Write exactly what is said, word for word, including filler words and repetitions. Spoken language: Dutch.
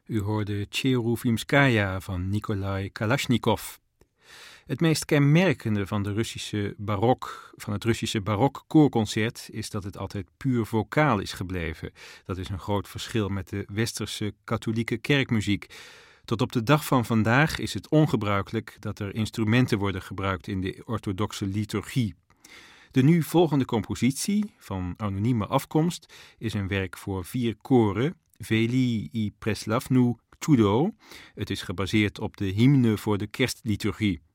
U hoorde Cheruvimskaya van Nikolai Kalashnikov. Het meest kenmerkende van, de Russische barok, van het Russische barok koorconcert is dat het altijd puur vocaal is gebleven. Dat is een groot verschil met de westerse katholieke kerkmuziek. Tot op de dag van vandaag is het ongebruikelijk dat er instrumenten worden gebruikt in de orthodoxe liturgie. De nu volgende compositie, van anonieme afkomst, is een werk voor vier koren, Veli i Preslavnu Chudo. Het is gebaseerd op de hymne voor de kerstliturgie.